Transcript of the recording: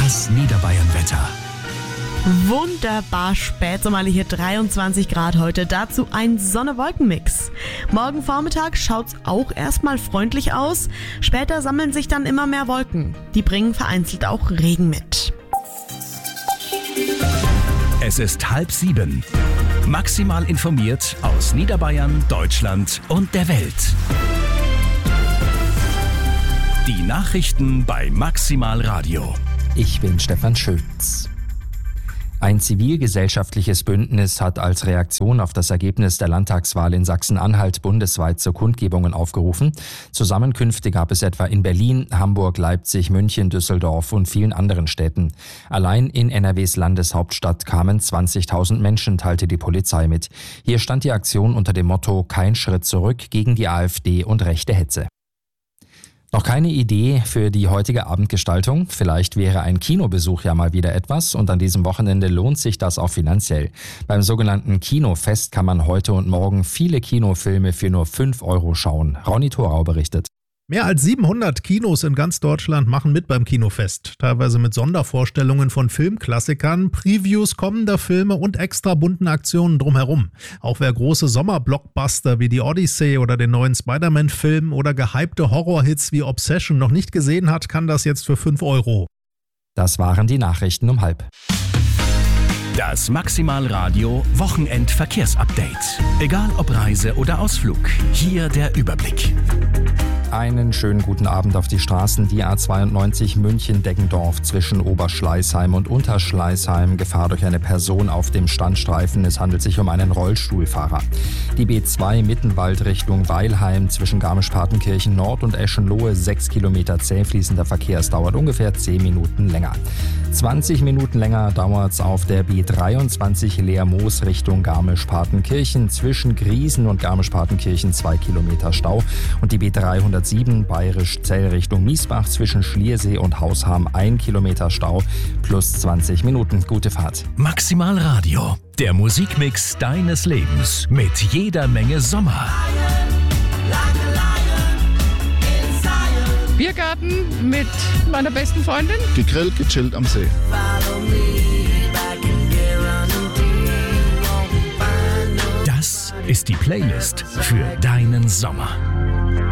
Das Niederbayern-Wetter. Wunderbar spätsommerliche 23 Grad heute, dazu ein Sonne-Wolken-Mix. Morgen Vormittag schaut's auch erstmal freundlich aus, später sammeln sich dann immer mehr Wolken. Die bringen vereinzelt auch Regen mit. Es ist 6:30. Maximal informiert aus Niederbayern, Deutschland und der Welt. Die Nachrichten bei Maximal Radio. Ich bin Stefan Schulz. Ein zivilgesellschaftliches Bündnis hat als Reaktion auf das Ergebnis der Landtagswahl in Sachsen-Anhalt bundesweit zu Kundgebungen aufgerufen. Zusammenkünfte gab es etwa in Berlin, Hamburg, Leipzig, München, Düsseldorf und vielen anderen Städten. Allein in NRWs Landeshauptstadt kamen 20.000 Menschen, teilte die Polizei mit. Hier stand die Aktion unter dem Motto „Kein Schritt zurück gegen die AfD und rechte Hetze“. Noch keine Idee für die heutige Abendgestaltung? Vielleicht wäre ein Kinobesuch ja mal wieder etwas und an diesem Wochenende lohnt sich das auch finanziell. Beim sogenannten Kinofest kann man heute und morgen viele Kinofilme für nur 5 € schauen. Ronny Thorau berichtet. Mehr als 700 Kinos in ganz Deutschland machen mit beim Kinofest. Teilweise mit Sondervorstellungen von Filmklassikern, Previews kommender Filme und extra bunten Aktionen drumherum. Auch wer große Sommerblockbuster wie die Odyssey oder den neuen Spider-Man-Film oder gehypte Horrorhits wie Obsession noch nicht gesehen hat, kann das jetzt für 5 €. Das waren die Nachrichten um 12:30. Das Maximal Radio Wochenend-Verkehrsupdate. Egal ob Reise oder Ausflug, hier der Überblick. Einen schönen guten Abend auf die Straßen. Die A92 München-Deggendorf zwischen Oberschleißheim und Unterschleißheim. Gefahr durch eine Person auf dem Standstreifen. Es handelt sich um einen Rollstuhlfahrer. Die B2 Mittenwald Richtung Weilheim zwischen Garmisch-Partenkirchen Nord und Eschenlohe. 6 Kilometer zäh fließender Verkehr. Es dauert ungefähr 10 Minuten länger. 20 Minuten länger dauert es auf der B23 Leermoos Richtung Garmisch-Partenkirchen. Zwischen Griesen und Garmisch-Partenkirchen 2 Kilometer Stau. Und die B307 Bayerisch-Zell Richtung Miesbach zwischen Schliersee und Hausham 1 Kilometer Stau plus 20 Minuten. Gute Fahrt. Maximal Radio, der Musikmix deines Lebens mit jeder Menge Sommer. Biergarten mit meiner besten Freundin. Gegrillt, gechillt am See. Das ist die Playlist für deinen Sommer.